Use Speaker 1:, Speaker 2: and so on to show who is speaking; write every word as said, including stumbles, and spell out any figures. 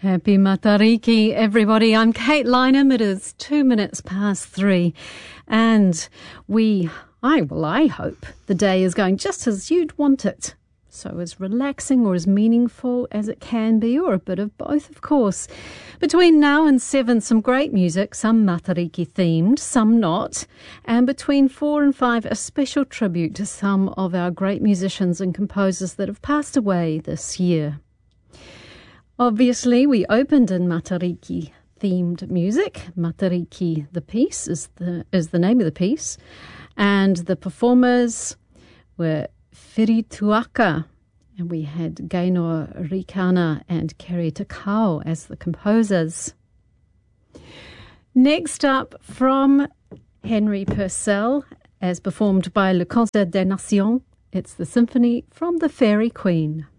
Speaker 1: Happy Matariki, everybody. I'm Kate Lynham. It is two minutes past three. And we, I, well, I hope the day is going just as you'd want it. So as relaxing or as meaningful as it can be, or a bit of both, of course. Between now and seven, some great music, some Matariki themed, some not. And between four and five, a special tribute to some of our great musicians and composers that have passed away this year. Obviously, we opened in Matariki themed music. Matariki, the piece, is the is the name of the piece. And the performers were Whirituaka, and we had Gaynor Rikana and Kerry Takao as the composers. Next up, from Henry Purcell, as performed by Le Concert des Nations, it's the Symphony from the Fairy Queen.